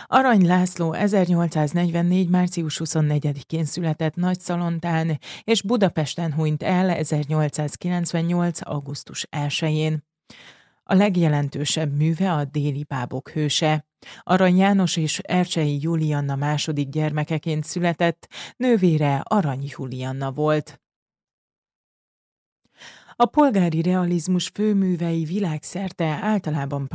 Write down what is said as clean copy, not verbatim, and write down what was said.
Arany László 1844. március 24-én született Nagyszalontán, és Budapesten hunyt el 1898. augusztus 1-én. A legjelentősebb műve a Déli bábok hőse. Arany János és Ercsei Julianna második gyermekeként született, nővére Arany Julianna volt. A polgári realizmus főművei világszerte általában